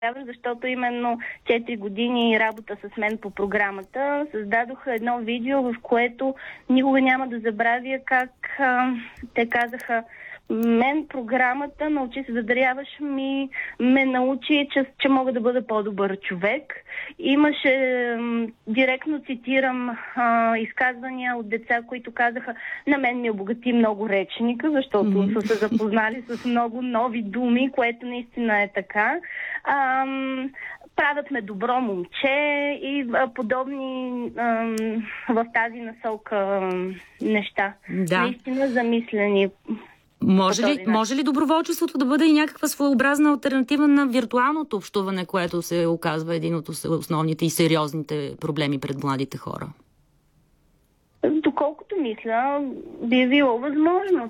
защото именно 4 години работа с мен по програмата създадоха едно видео, в което никога няма да забравя как те казаха: мен програмата "Научи се да даряваш" ме научи, че мога да бъда по-добър човек. Имаше, директно цитирам, изказвания от деца, които казаха: на мен ми обогати много речника, защото са се запознали с много нови думи, което наистина е така. Правят ме добро момче и подобни в тази насока неща. Да. Наистина замислени. Може ли доброволчеството да бъде и някаква своеобразна алтернатива на виртуалното общуване, което се оказва един от основните и сериозните проблеми пред младите хора? Доколкото мисля, би било възможно.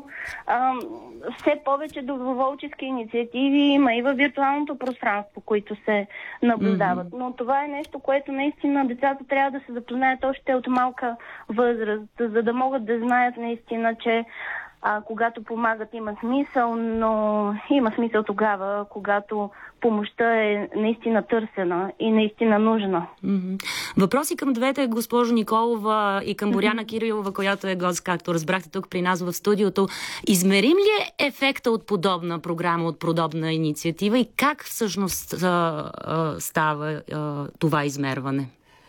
Все повече доброволчески инициативи има и във виртуалното пространство, които се наблюдават. Но това е нещо, което наистина децата трябва да се запознаят още от малка възраст, за да могат да знаят наистина, че когато помагат, има смисъл, но има смисъл тогава, когато помощта е наистина търсена и наистина нужна. Въпроси към двете, госпожо Николова, и към Боряна Кирилова, която е гост, както разбрахте, тук при нас в студиото. Измерим ли е ефекта от подобна програма, от подобна инициатива и как всъщност става това измерване?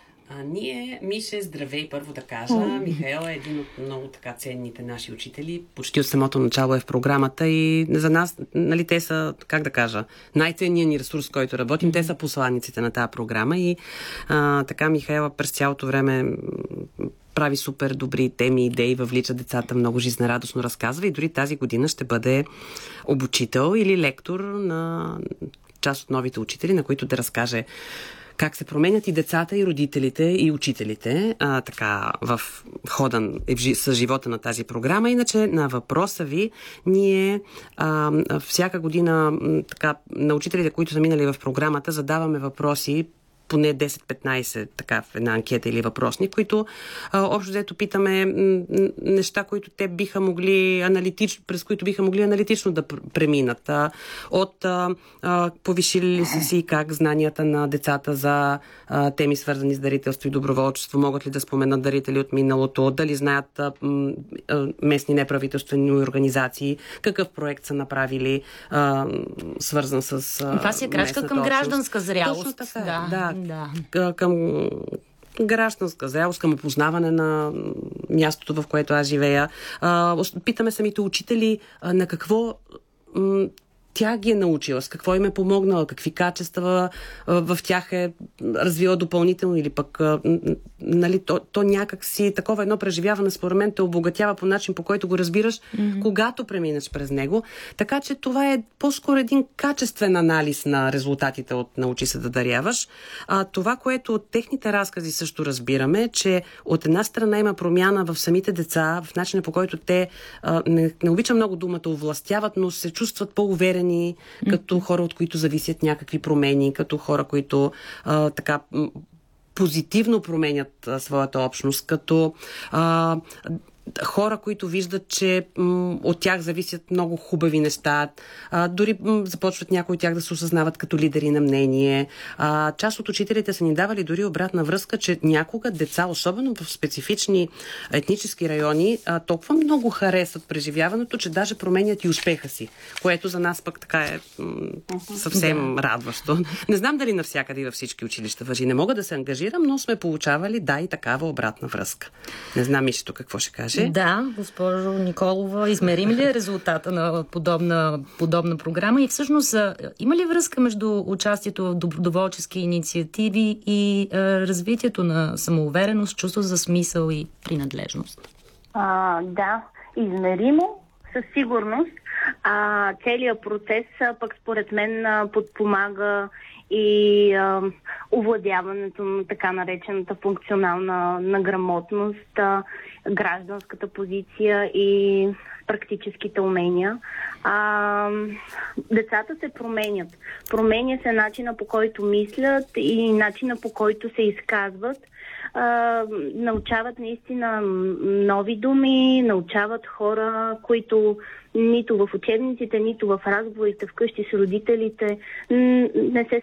Мише, здравей, първо да кажа. Михаел е един от много така ценните наши учители. Почти от самото начало е в програмата и за нас, нали, те са, как да кажа, най-ценният ни ресурс, който работим. Те са посланиците на тази програма и така Михаела през цялото време прави супер добри теми, идеи, въвлича децата, много жизнерадостно разказва и дори тази година ще бъде обучител или лектор на част от новите учители, на които да разкаже как се променят и децата, и родителите, и учителите, така в хода с живота на тази програма. Иначе на въпроса ви, ние всяка година така, на учителите, които са минали в програмата, задаваме въпроси, поне 10-15 така в една анкета или въпросник, които общо взето питаме неща, които те биха могли през които биха могли аналитично да преминат. От повишили ли са си как знанията на децата за теми свързани с дарителство и доброволчество, могат ли да споменат дарители от миналото, дали знаят местни неправителствени организации, какъв проект са направили свързан с това си е крачка към гражданска зрялост. Точно така, да. Към гражданска зрялост, към опознаване на мястото, в което аз живея. Питаме самите учители на какво тя ги е научила, с какво им е помогнала, какви качества в тях е развила допълнително или пък нали, то някак си такова едно преживяване според мен те обогатява по начин, по който го разбираш, когато преминеш през него. Така че това е по-скоро един качествен анализ на резултатите от "Научи се да даряваш". Това, което от техните разкази също разбираме, че от една страна има промяна в самите деца, в начина, по който те не обичам много думата овластяват, но се чувстват по-уверени като хора, от които зависят някакви промени, като хора, които така позитивно променят своята общност, като хора, които виждат, че от тях зависят много хубави неща. Дори започват някои от тях да се осъзнават като лидери на мнение. Част от учителите са ни давали дори обратна връзка, че някога деца, особено в специфични етнически райони, толкова много харесват преживяването, че даже променят и успеха си, което за нас пък така е съвсем радващо. Не знам дали навсякъде и във всички училища важи. Не мога да се ангажирам, но сме получавали и такава обратна връзка. Не знам Мишето какво ще каже. Да, госпожо Николова, измерим ли е резултата на подобна програма и всъщност има ли връзка между участието в доброволчески инициативи и развитието на самоувереност, чувство за смисъл и принадлежност? Да, измеримо, със сигурност. Целият процес пък според мен подпомага и овладяването на така наречената функционална грамотност, гражданската позиция и практическите умения. Децата се променят. Променя се начина, по който мислят и начина, по който се изказват. Научават наистина нови думи, научават хора, които нито в учебниците, нито в разговорите вкъщи с родителите не се